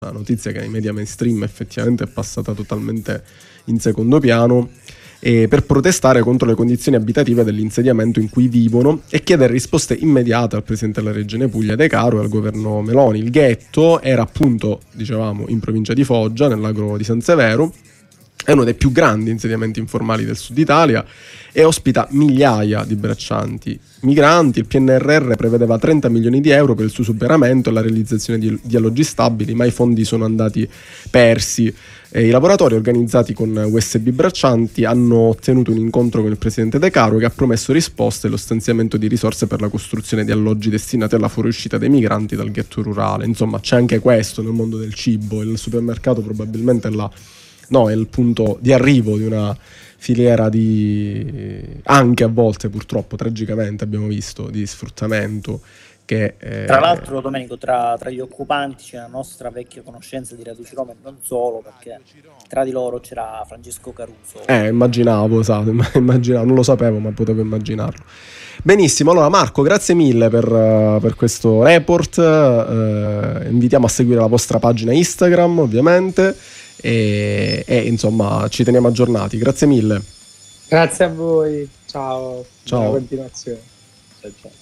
una notizia che nei media mainstream effettivamente è passata totalmente in secondo piano, per protestare contro le condizioni abitative dell'insediamento in cui vivono e chiedere risposte immediate al presidente della regione Puglia De Caro e al governo Meloni. Il ghetto era appunto, dicevamo, in provincia di Foggia, nell'agro di San Severo. È uno dei più grandi insediamenti informali del sud Italia e ospita migliaia di braccianti migranti. Il PNRR prevedeva 30 milioni di euro per il suo superamento e la realizzazione di alloggi stabili, ma i fondi sono andati persi. I lavoratori, organizzati con USB Braccianti, hanno ottenuto un incontro con il presidente De Caro, che ha promesso risposte e lo stanziamento di risorse per la costruzione di alloggi destinati alla fuoriuscita dei migranti dal ghetto rurale. Insomma, c'è anche questo nel mondo del cibo. Il supermercato probabilmente è il punto di arrivo di una filiera anche a volte, purtroppo, tragicamente abbiamo visto, di sfruttamento. Tra l'altro, Domenico, tra gli occupanti c'è una nostra vecchia conoscenza di Radici Roma, e non solo, perché tra di loro c'era Francesco Caruso. Immaginavo, non lo sapevo, ma potevo immaginarlo. Benissimo, allora Marco, grazie mille per questo report. Invitiamo a seguire la vostra pagina Instagram, ovviamente, e insomma ci teniamo aggiornati. Grazie mille. Grazie a voi, ciao. Buona continuazione. Ciao.